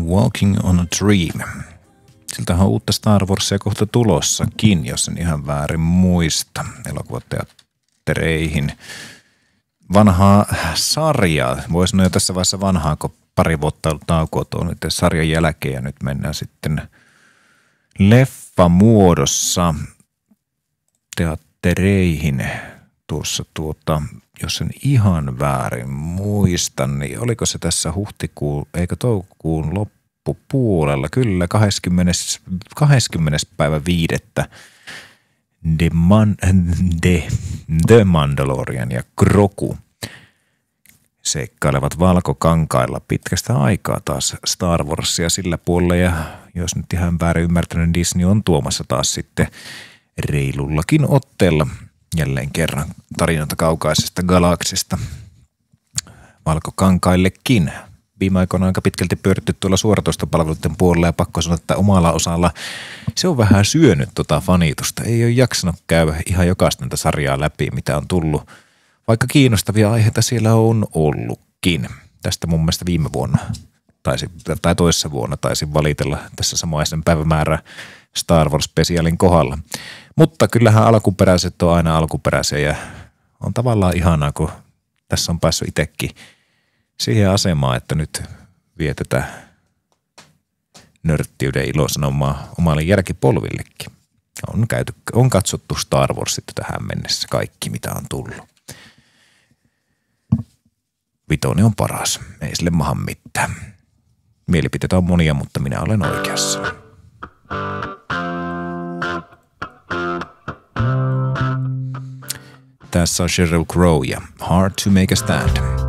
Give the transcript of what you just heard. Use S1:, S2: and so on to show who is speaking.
S1: Walking on a Dream. Siltähän on uutta Star Warsia kohta tulossakin, jos en ihan väärin muista. Elokuvateattereihin. Vanhaa sarjaa. Voisi sanoa jo tässä vaiheessa vanhaa, kun pari vuotta ollut taukoa tuon nyt sarjan jälkeen. Ja nyt mennään sitten leffamuodossa teattereihin. Tuossa jos en ihan väärin muista, niin oliko se tässä toukokuun loppupuolella? Kyllä, 20. päivä 5. The Mandalorian ja Grogu seikkailevat valkokankailla pitkästä aikaa taas Star Warsia sillä puolella. Ja jos nyt ihan väärin ymmärtänyt, Disney on tuomassa taas sitten reilullakin otteella jälleen kerran tarinoita kaukaisesta galaksista valkokankaillekin. Viime aikoina on aika pitkälti pyöritty tuolla suoratoistopalveluiden puolella ja pakko sanoa, että omalla osalla se on vähän syönyt fanitusta. Ei ole jaksanut käydä ihan jokaista näitä sarjaa läpi, mitä on tullut, vaikka kiinnostavia aiheita siellä on ollutkin. Tästä mun mielestä viime vuonna tai toissa vuonna taisin valitella tässä samaisen päivämäärä Star Wars-spesiaalin kohdalla. Mutta kyllähän alkuperäiset on aina alkuperäisiä ja on tavallaan ihanaa, kun tässä on päässyt itsekin siihen asemaan, että nyt vietetään nörttiyden ilosanomaa omalle jälkipolvillekin. On katsottu Star Warsit tähän mennessä kaikki, mitä on tullut. 5 on paras, ei sille maha mitään. Mielipiteitä on monia, mutta minä olen oikeassa. Tässä on Sheryl Crow ja Hard to Make a Stand.